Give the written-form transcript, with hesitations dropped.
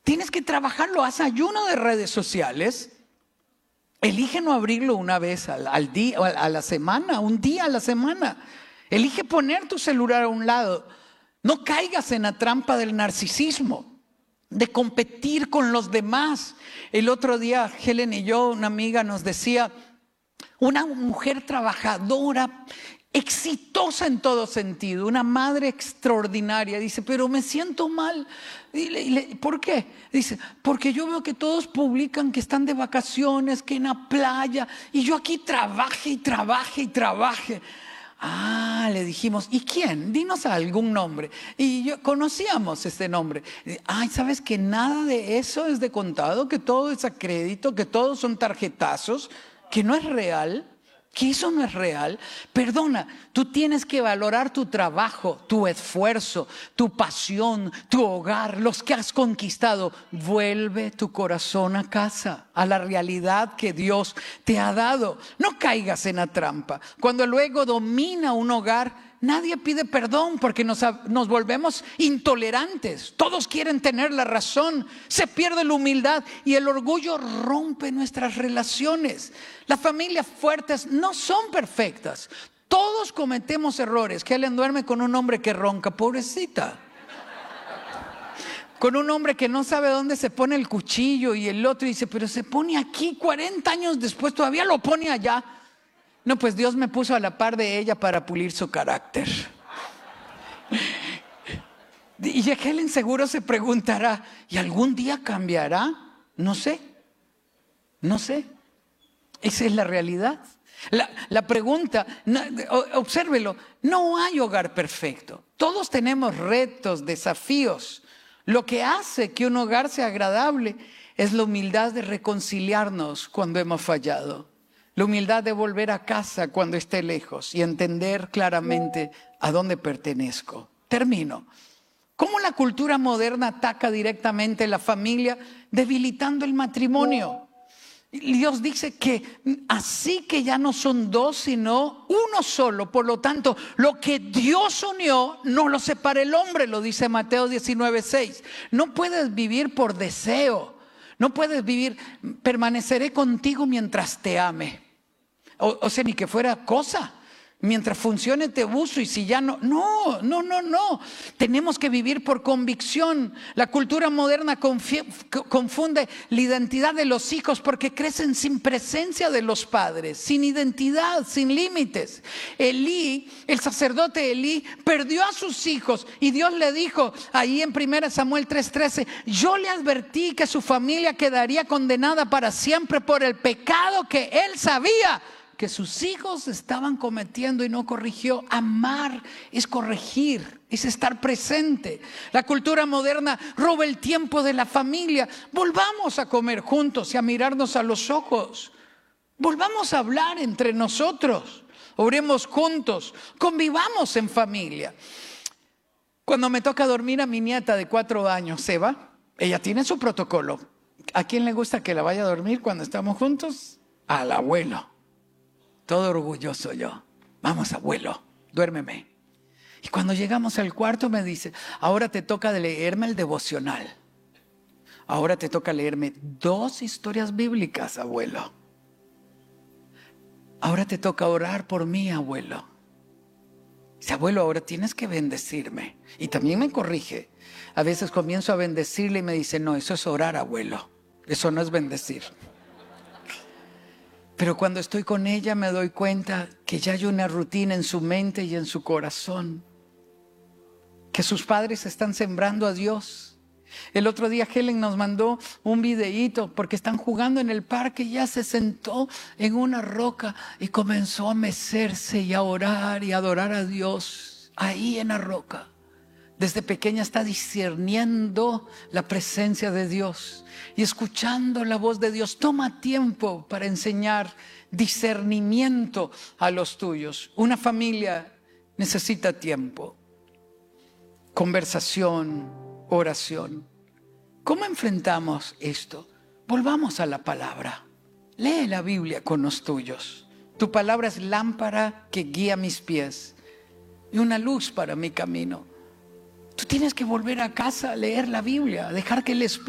Tienes que trabajarlo. Haz ayuno de redes sociales. Elige no abrirlo una vez al día, a la semana, un día a la semana. Elige poner tu celular a un lado. No caigas en la trampa del narcisismo, de competir con los demás. El otro día Helen y yo, una amiga, nos decía, una mujer trabajadora, exitosa en todo sentido, una madre extraordinaria, dice, pero me siento mal. ¿Por qué? Dice, porque yo veo que todos publican que están de vacaciones, que en la playa, y yo aquí trabaje y trabaje y trabaje. Le dijimos, ¿y quién? Dinos algún nombre. Y yo conocíamos este nombre. ¿Sabes que nada de eso es de contado? Que todo es a crédito, que todos son tarjetazos, que no es real. Que eso no es real. Perdona, tú tienes que valorar tu trabajo, tu esfuerzo, tu pasión, tu hogar, los que has conquistado. Vuelve tu corazón a casa, a la realidad que Dios te ha dado. No caigas en la trampa. Cuando luego domina un hogar, nadie pide perdón porque nos volvemos intolerantes. Todos quieren tener la razón. Se pierde la humildad y el orgullo rompe nuestras relaciones. Las familias fuertes no son perfectas. Todos cometemos errores. Helen duerme con un hombre que ronca, pobrecita. Con un hombre que no sabe dónde se pone el cuchillo y el otro dice, pero se pone aquí 40 años después, todavía lo pone allá. No, pues Dios me puso a la par de ella para pulir su carácter. Y Helen seguro se preguntará, ¿y algún día cambiará? No sé. Esa es la realidad. La pregunta, obsérvelo, no hay hogar perfecto. Todos tenemos retos, desafíos. Lo que hace que un hogar sea agradable es la humildad de reconciliarnos cuando hemos fallado. La humildad de volver a casa cuando esté lejos y entender claramente a dónde pertenezco. Termino. ¿Cómo la cultura moderna ataca directamente la familia, debilitando el matrimonio? Dios dice que así que ya no son dos, sino uno solo. Por lo tanto, lo que Dios unió, no lo separa el hombre, lo dice Mateo 19:6. No puedes vivir por deseo. No puedes vivir, permaneceré contigo mientras te ame. O sea, ni que fuera cosa. Mientras funcione te uso y si ya no. No. Tenemos que vivir por convicción. La cultura moderna confunde la identidad de los hijos porque crecen sin presencia de los padres, sin identidad, sin límites. Elí, el sacerdote Elí, perdió a sus hijos y Dios le dijo ahí en 1 Samuel 3:13, yo le advertí que su familia quedaría condenada para siempre por el pecado que él sabía que sus hijos estaban cometiendo y no corrigió. Amar es corregir, es estar presente. La cultura moderna roba el tiempo de la familia. Volvamos a comer juntos y a mirarnos a los ojos. Volvamos a hablar entre nosotros. Oremos juntos, convivamos en familia. Cuando me toca dormir a mi nieta de 4 años, Eva, ella tiene su protocolo. ¿A quién le gusta que la vaya a dormir cuando estamos juntos? Al abuelo. Todo orgulloso yo. Vamos, abuelo, duérmeme. Y cuando llegamos al cuarto me dice, ahora te toca leerme el devocional. Ahora te toca leerme 2 historias bíblicas, abuelo. Ahora te toca orar por mí, abuelo. Dice, abuelo, ahora tienes que bendecirme. Y también me corrige. A veces comienzo a bendecirle y me dice, no, eso es orar, abuelo. Eso no es bendecir. Pero cuando estoy con ella me doy cuenta que ya hay una rutina en su mente y en su corazón. Que sus padres están sembrando a Dios. El otro día Helen nos mandó un videíto porque están jugando en el parque y ya se sentó en una roca y comenzó a mecerse y a orar y a adorar a Dios ahí en la roca. Desde pequeña está discerniendo la presencia de Dios y escuchando la voz de Dios. Toma tiempo para enseñar discernimiento a los tuyos. Una familia necesita tiempo, conversación, oración. ¿Cómo enfrentamos esto? Volvamos a la palabra. Lee la Biblia con los tuyos. Tu palabra es lámpara que guía mis pies y una luz para mi camino. Tú tienes que volver a casa a leer la Biblia, a dejar que el Espíritu